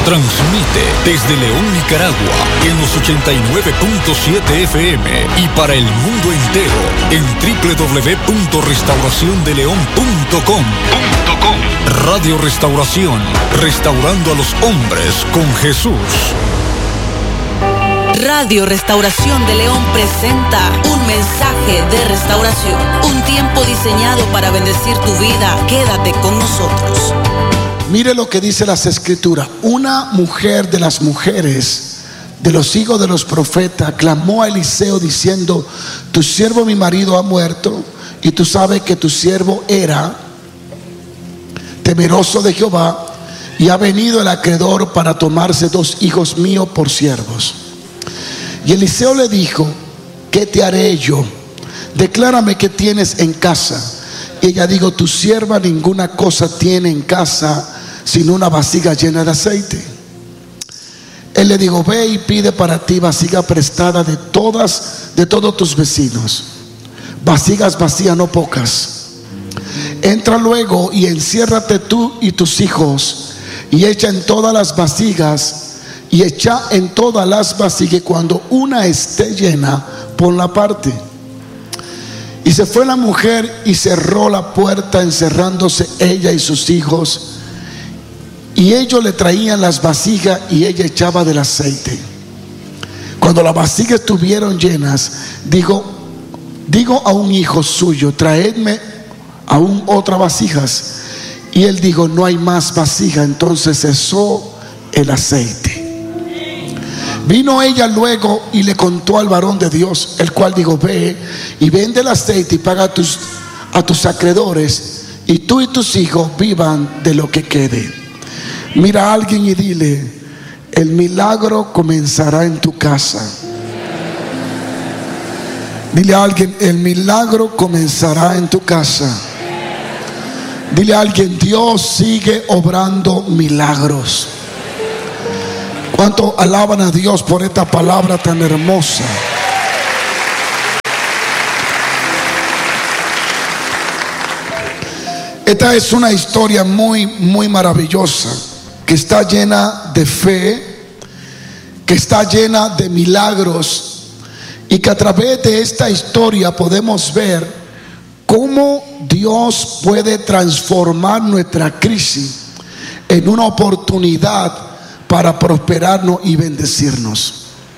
Transmite desde León, Nicaragua, en los 89.7 FM y para el mundo entero en www.restauraciondeleon.com. Radio Restauración, restaurando a los hombres con Jesús. Radio Restauración de León presenta un mensaje de restauración, un tiempo diseñado para bendecir tu vida. Quédate con nosotros. Mire lo que dice las Escrituras. Una mujer de las mujeres de los hijos de los profetas clamó a Eliseo diciendo: tu siervo mi marido ha muerto, y tú sabes que tu siervo era temeroso de Jehová, y ha venido el acreedor para tomarse 2 hijos míos por siervos. Y Eliseo le dijo: ¿qué te haré yo? Declárame qué tienes en casa. Y ella dijo: tu sierva ninguna cosa tiene en casa sino una vasija llena de aceite. Él le dijo: ve y pide para ti vasija prestada de todos tus vecinos, vasijas vacías, no pocas. Entra luego y enciérrate tú y tus hijos, y echa en todas las vasijas, y cuando una esté llena, ponla aparte. Y se fue la mujer y cerró la puerta, encerrándose ella y sus hijos, y ellos le traían las vasijas y ella echaba del aceite. Cuando las vasijas estuvieron llenas, digo a un hijo suyo: traedme aún otras vasijas. Y él dijo: no hay más vasijas. Entonces cesó el aceite. Vino ella luego y le contó al varón de Dios, el cual dijo: ve y vende el aceite y paga a tus acreedores, y tú y tus hijos vivan de lo que quede. Mira a alguien y dile: el milagro comenzará en tu casa. Dile a alguien: el milagro comenzará en tu casa. Dile a alguien: Dios sigue obrando milagros. ¿Cuánto alaban a Dios por esta palabra tan hermosa? Esta es una historia muy, muy maravillosa, que está llena de fe, que está llena de milagros, y que a través de esta historia podemos ver cómo Dios puede transformar nuestra crisis en una oportunidad para prosperarnos y bendecirnos.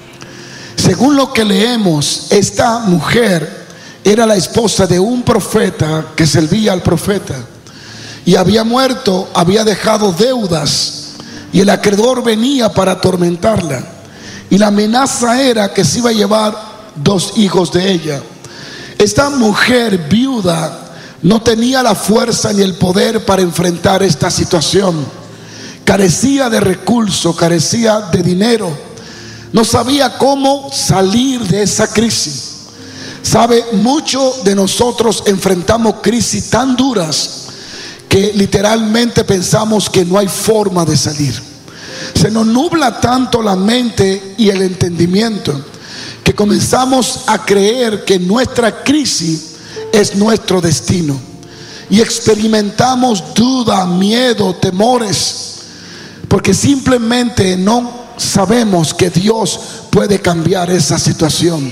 Según lo que leemos, esta mujer era la esposa de un profeta que servía al profeta, y había muerto, había dejado deudas, y el acreedor venía para atormentarla, y la amenaza era que se iba a llevar 2 hijos de ella. Esta mujer viuda no tenía la fuerza ni el poder para enfrentar esta situación. Carecía de recursos, carecía de dinero, no sabía cómo salir de esa crisis. Sabe, muchos de nosotros enfrentamos crisis tan duras que literalmente pensamos que no hay forma de salir. Se nos nubla tanto la mente y el entendimiento que comenzamos a creer que nuestra crisis es nuestro destino, y experimentamos duda, miedo, temores, porque simplemente no sabemos que Dios puede cambiar esa situación.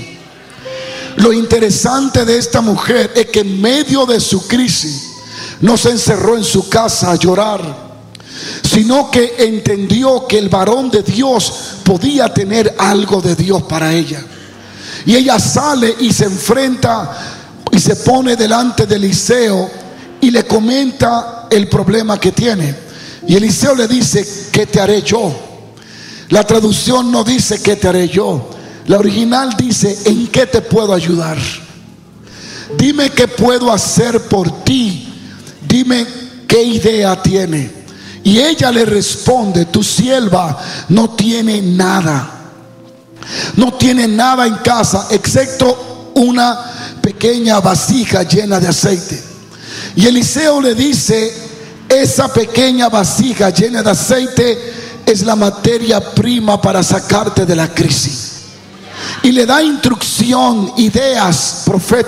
Lo interesante de esta mujer es que en medio de su crisis no se encerró en su casa a llorar, sino que entendió que el varón de Dios podía tener algo de Dios para ella. Y ella sale y se enfrenta y se pone delante de Eliseo y le comenta el problema que tiene. Y Eliseo le dice: ¿qué te haré yo? La traducción no dice ¿qué te haré yo? La original dice: ¿en qué te puedo ayudar? Dime qué puedo hacer por ti. Dime qué idea tiene. Y ella le responde: tu sierva no tiene nada. No tiene nada en casa excepto una pequeña vasija llena de aceite. Y Eliseo le dice: esa pequeña vasija llena de aceite es la materia prima para sacarte de la crisis. Y le da instrucción, ideas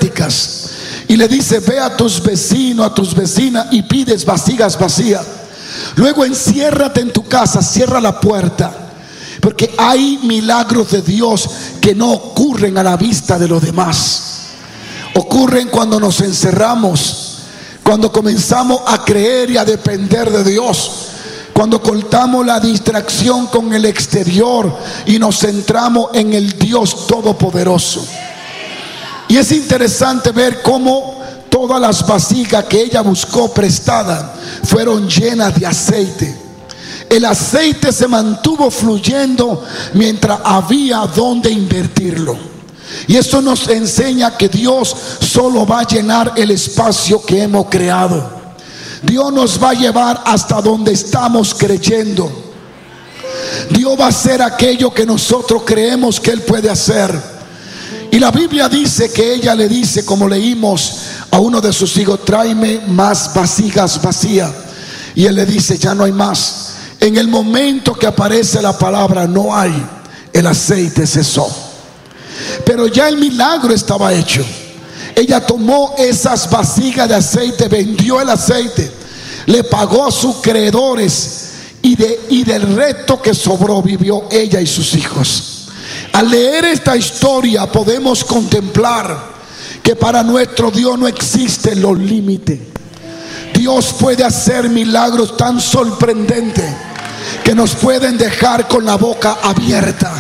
proféticas, y le dice: ve a tus vecinos, a tus vecinas, y pides vasijas vacías. Luego enciérrate en tu casa, cierra la puerta, porque hay milagros de Dios que no ocurren a la vista de los demás. Ocurren cuando nos encerramos, cuando comenzamos a creer y a depender de Dios, cuando cortamos la distracción con el exterior y nos centramos en el Dios Todopoderoso. Y es interesante ver cómo todas las vasijas que ella buscó prestadas fueron llenas de aceite. El aceite se mantuvo fluyendo mientras había donde invertirlo. Y esto nos enseña que Dios solo va a llenar el espacio que hemos creado. Dios nos va a llevar hasta donde estamos creyendo. Dios va a hacer aquello que nosotros creemos que Él puede hacer. Y la Biblia dice que ella le dice, como leímos, a uno de sus hijos: tráeme más vasijas vacías. Y él le dice: ya no hay más. En el momento que aparece la palabra no hay, el aceite cesó. Pero ya el milagro estaba hecho. Ella tomó esas vasijas de aceite, vendió el aceite, le pagó a sus creedores, y del resto que sobró vivió ella y sus hijos. Al leer esta historia podemos contemplar que para nuestro Dios no existen los límites. Dios puede hacer milagros tan sorprendentes que nos pueden dejar con la boca abierta.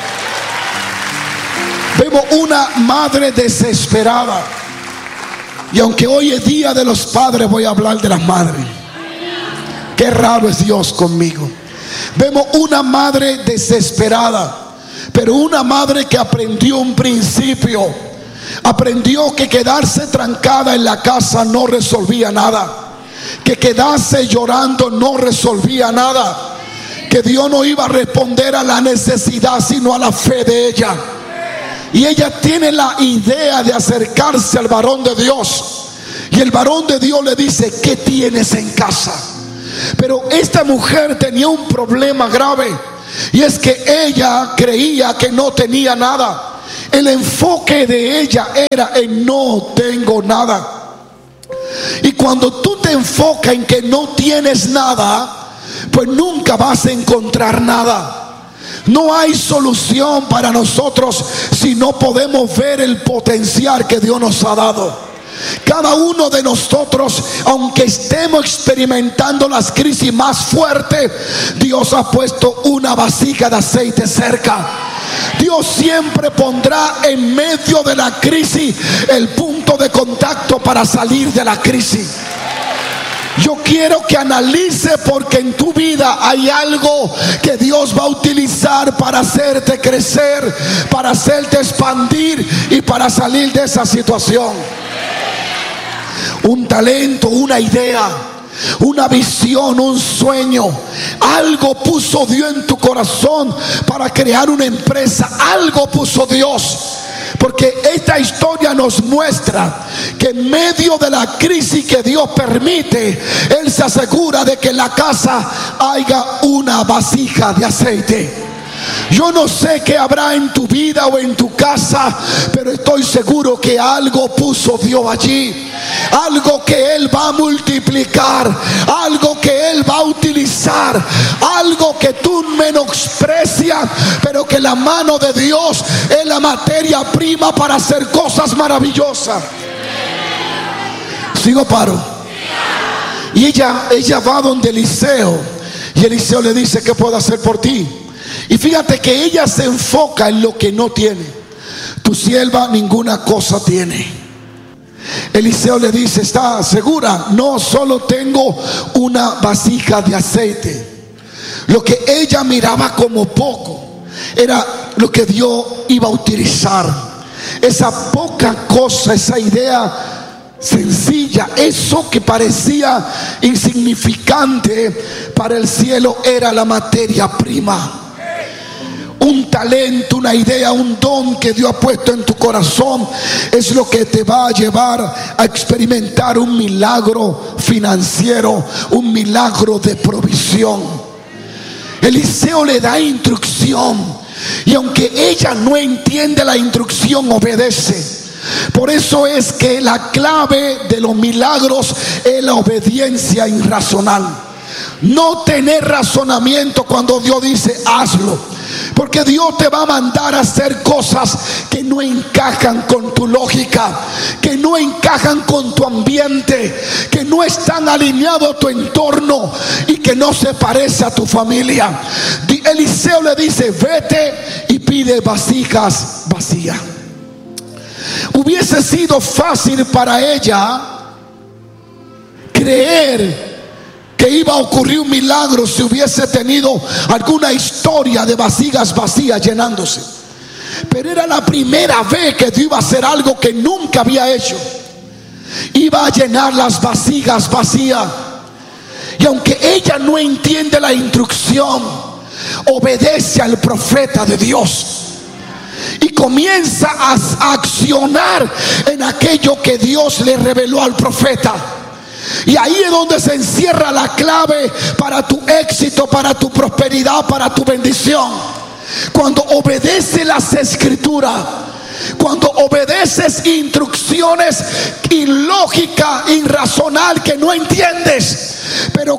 Vemos una madre desesperada. Y aunque hoy es día de los padres, voy a hablar de las madres. Qué raro es Dios conmigo. Vemos una madre desesperada, pero una madre que aprendió un principio. Aprendió que quedarse trancada en la casa no resolvía nada, que quedarse llorando no resolvía nada, que Dios no iba a responder a la necesidad sino a la fe de ella. Y ella tiene la idea de acercarse al varón de Dios, y el varón de Dios le dice: ¿qué tienes en casa? Pero esta mujer tenía un problema grave, y es que ella creía que no tenía nada. El enfoque de ella era en no tengo nada. Y cuando tú te enfocas en que no tienes nada, pues nunca vas a encontrar nada. No hay solución para nosotros si no podemos ver el potencial que Dios nos ha dado. Cada uno de nosotros, aunque estemos experimentando las crisis más fuertes, Dios ha puesto una vasija de aceite cerca. Dios siempre pondrá en medio de la crisis el punto de contacto para salir de la crisis. Yo quiero que analice, porque en tu vida hay algo que Dios va a utilizar para hacerte crecer, para hacerte expandir y para salir de esa situación. Un talento, una idea, una visión, un sueño. Algo puso Dios en tu corazón para crear una empresa. Algo puso Dios. Porque esta historia nos muestra que en medio de la crisis que Dios permite, Él se asegura de que en la casa haya una vasija de aceite. Yo no sé qué habrá en tu vida o en tu casa, pero estoy seguro que algo puso Dios allí. Algo que Él va a multiplicar, algo que Él va a utilizar, algo que tú menosprecias, pero que la mano de Dios es la materia prima para hacer cosas maravillosas. Sigo, paro. Y ella va donde Eliseo, y Eliseo le dice: ¿qué puedo hacer por ti? Y fíjate que ella se enfoca en lo que no tiene. Tu sierva ninguna cosa tiene. Eliseo le dice: ¿está segura? No, solo tengo una vasija de aceite. Lo que ella miraba como poco era lo que Dios iba a utilizar. Esa poca cosa, esa idea sencilla, eso que parecía insignificante, para el cielo era la materia prima. Un talento, una idea, un don que Dios ha puesto en tu corazón es lo que te va a llevar a experimentar un milagro financiero, un milagro de provisión. Eliseo le da instrucción, y aunque ella no entiende la instrucción, obedece. Por eso es que la clave de los milagros es la obediencia irracional. no tener razonamiento cuando Dios dice hazlo, porque Dios te va a mandar a hacer cosas que no encajan con tu lógica, que no encajan con tu ambiente, que no están alineados a tu entorno y que no se parece a tu familia. Eliseo le dice: vete y pide vasijas vacías. Hubiese sido fácil para ella creer que iba a ocurrir un milagro si hubiese tenido alguna historia de vasijas vacías llenándose. Pero era la primera vez que Dios iba a hacer algo que nunca había hecho. Iba a llenar las vasijas vacías. Y aunque ella no entiende la instrucción, obedece al profeta de Dios y comienza a accionar en aquello que Dios le reveló al profeta. Y ahí es donde se encierra la clave para tu éxito, para tu prosperidad, para tu bendición. Cuando obedeces las escrituras, cuando obedeces instrucciones ilógicas, irracional, que no entiendes, pero